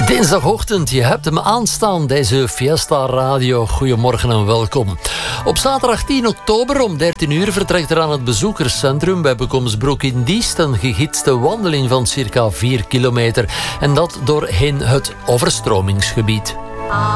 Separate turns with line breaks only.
Dinsdagochtend, je hebt hem aanstaan, deze Fiesta Radio. Goedemorgen en welkom. Op zaterdag 10 oktober om 13 uur vertrekt er aan het bezoekerscentrum bij Bekomsbroek in Diest een gegidste wandeling van circa 4 kilometer. En dat doorheen het overstromingsgebied.